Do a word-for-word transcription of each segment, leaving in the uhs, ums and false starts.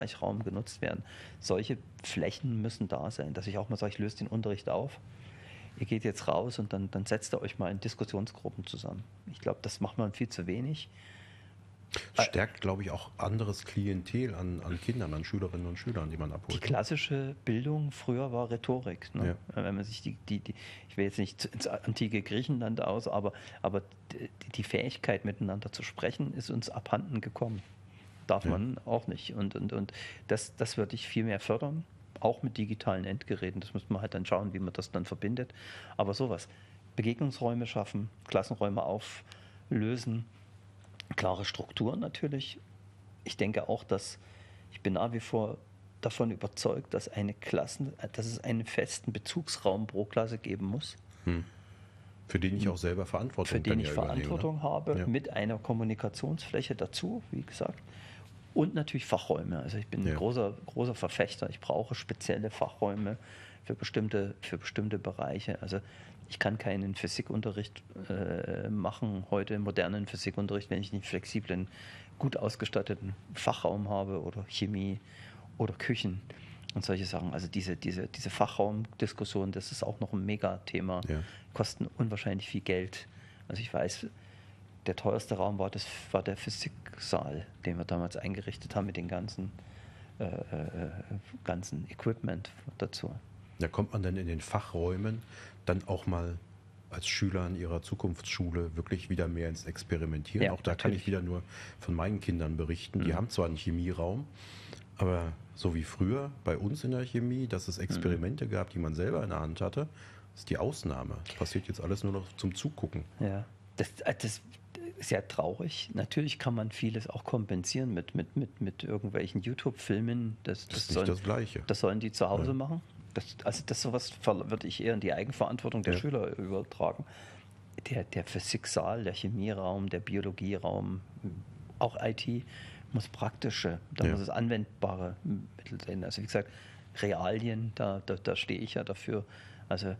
Raum genutzt werden. Solche Flächen müssen da sein, dass ich auch mal sage, ich löse den Unterricht auf. Ihr geht jetzt raus und dann, dann setzt ihr euch mal in Diskussionsgruppen zusammen. Ich glaube, das macht man viel zu wenig. Stärkt, glaube ich, auch anderes Klientel an, an Kindern, an Schülerinnen und Schülern, die man abholt. Die klassische Bildung früher war Rhetorik. Ne? Ja. Wenn man sich die, die, die, ich will jetzt nicht ins antike Griechenland aus, aber, aber die, die Fähigkeit, miteinander zu sprechen, ist uns abhanden gekommen. Darf Ja. man auch nicht. Und, und, und das, das würde ich viel mehr fördern, auch mit digitalen Endgeräten. Das muss man halt dann schauen, wie man das dann verbindet. Aber sowas. Begegnungsräume schaffen, Klassenräume auflösen, klare Strukturen natürlich. Ich denke auch, dass ich bin nach wie vor davon überzeugt, dass eine Klassen, dass es einen festen Bezugsraum pro Klasse geben muss. Hm. Für den ich auch selber Verantwortung Für den dann ich ja übernehme, Verantwortung ne? habe, Ja. mit einer Kommunikationsfläche dazu, wie gesagt. Und natürlich Fachräume. Also ich bin Ja. ein großer, großer Verfechter. Ich brauche spezielle Fachräume für bestimmte, für bestimmte Bereiche. Also ich kann keinen Physikunterricht äh, machen, heute modernen Physikunterricht, wenn ich nicht flexiblen, gut ausgestatteten Fachraum habe oder Chemie oder Küchen und solche Sachen. Also diese, diese, diese Fachraumdiskussion, das ist auch noch ein Megathema. Ja. Kosten unwahrscheinlich viel Geld. Also ich weiß, der teuerste Raum war, das, war der Physiksaal, den wir damals eingerichtet haben mit dem ganzen, äh, äh, ganzen Equipment dazu. Da kommt man dann in den Fachräumen dann auch mal als Schüler in ihrer Zukunftsschule wirklich wieder mehr ins Experimentieren. Ja, auch da kann natürlich. ich wieder nur von meinen Kindern berichten. Die Mhm. haben zwar einen Chemieraum, aber so wie früher bei uns in der Chemie, dass es Experimente gab, die man selber in der Hand hatte, ist die Ausnahme. Das passiert jetzt alles nur noch zum Zugucken. Ja, das, das ist ja traurig. Natürlich kann man vieles auch kompensieren mit, mit, mit, mit irgendwelchen YouTube-Filmen. Das, Das ist das, nicht sollen, das Gleiche. das sollen die zu Hause Ja. machen. Das, also das sowas ver- würde ich eher in die Eigenverantwortung der Ja. Schüler übertragen. Der, der Physiksaal, der Chemieraum, der Biologieraum, auch I T, muss praktische, da Ja. muss es anwendbare Mittel sein. Also wie gesagt, Realien, da, da, da stehe ich ja dafür. Also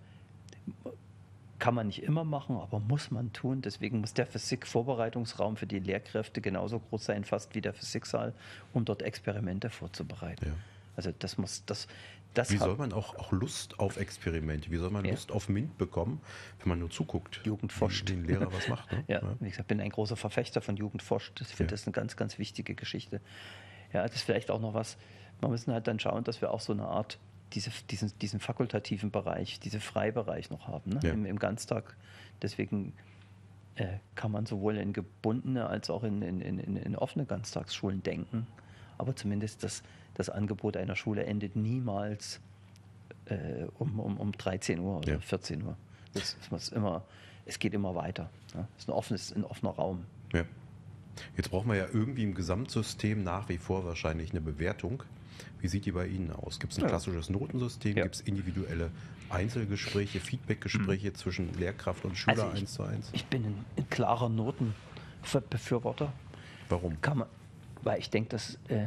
kann man nicht immer machen, aber muss man tun. Deswegen muss der Physik-Vorbereitungsraum für die Lehrkräfte genauso groß sein, fast wie der Physiksaal, um dort Experimente vorzubereiten. Ja. Also das muss, das, das Wie hat soll man auch, auch Lust auf Experimente, wie soll man Ja. Lust auf MINT bekommen, wenn man nur zuguckt, Jugend wie forscht. den Lehrer was macht? Ne? Ja, wie gesagt, bin ein großer Verfechter von Jugend forscht. Ich finde Ja. das eine ganz, ganz wichtige Geschichte. Ja, das ist vielleicht auch noch was, wir müssen halt dann schauen, dass wir auch so eine Art, diese, diesen, diesen fakultativen Bereich, diesen Freibereich noch haben, ne? Ja. Im, im Ganztag. Deswegen äh, kann man sowohl in gebundene als auch in, in, in, in offene Ganztagsschulen denken. Aber zumindest das, das Angebot einer Schule endet niemals äh, um, um, um dreizehn Uhr oder Ja. vierzehn Uhr. Das, das muss immer, es geht immer weiter. Ja? Es ist ein, offenes, ein offener Raum. Ja. Jetzt brauchen wir ja irgendwie im Gesamtsystem nach wie vor wahrscheinlich eine Bewertung. Wie sieht die bei Ihnen aus? Gibt es ein Ja. klassisches Notensystem? Ja. Gibt es individuelle Einzelgespräche, Feedbackgespräche zwischen Lehrkraft und Schüler Also ich- eins zu eins? Ich bin ein, ein klarer Notenbefürworter. Warum? Kann man, weil ich denke, dass äh,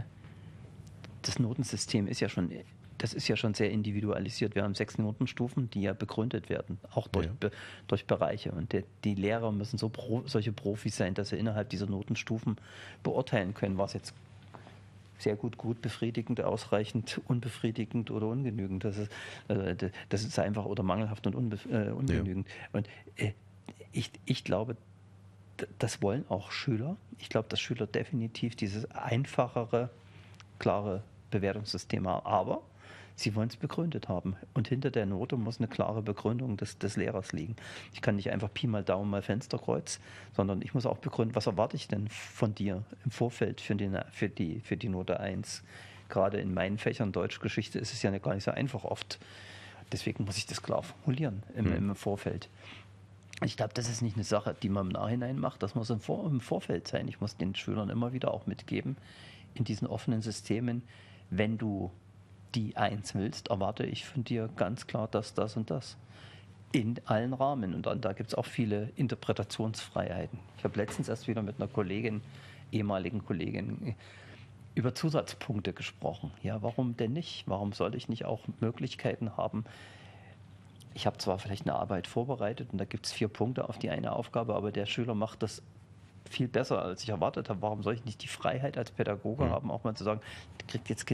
das Notensystem ist ja schon, das ist ja schon sehr individualisiert. Wir haben sechs Notenstufen, die ja begründet werden, auch durch, Ja. be, durch Bereiche. Und der, die Lehrer müssen so pro, solche Profis sein, dass sie innerhalb dieser Notenstufen beurteilen können, was jetzt sehr gut, gut, befriedigend, ausreichend, unbefriedigend oder ungenügend. Das ist, äh, das ist einfach oder mangelhaft und unbe, äh, ungenügend. Und äh, ich, ich glaube, d- das wollen auch Schüler. Ich glaube, dass Schüler definitiv dieses einfachere, klare Bewertungssystem haben. Aber sie wollen es begründet haben. Und hinter der Note muss eine klare Begründung des, des Lehrers liegen. Ich kann nicht einfach Pi mal Daumen mal Fensterkreuz, sondern ich muss auch begründen, was erwarte ich denn von dir im Vorfeld für die, für die, für die Note eins. Gerade in meinen Fächern Deutschgeschichte ist es ja gar nicht so einfach oft. Deswegen muss ich das klar formulieren im, Hm. im Vorfeld. Ich glaube, das ist nicht eine Sache, die man im Nachhinein macht. Das muss im, Vor im Vorfeld sein. Ich muss den Schülern immer wieder auch mitgeben, in diesen offenen Systemen, wenn du die eins willst, erwarte ich von dir ganz klar das, das und das. In allen Rahmen. Und dann, da gibt es auch viele Interpretationsfreiheiten. Ich habe letztens erst wieder mit einer Kollegin, ehemaligen Kollegin, über Zusatzpunkte gesprochen. Ja, warum denn nicht? Warum soll ich nicht auch Möglichkeiten haben? Ich habe zwar vielleicht eine Arbeit vorbereitet und da gibt es vier Punkte auf die eine Aufgabe, aber der Schüler macht das viel besser, als ich erwartet habe. Warum soll ich nicht die Freiheit als Pädagoge Mhm. haben, auch mal zu sagen, kriegt jetzt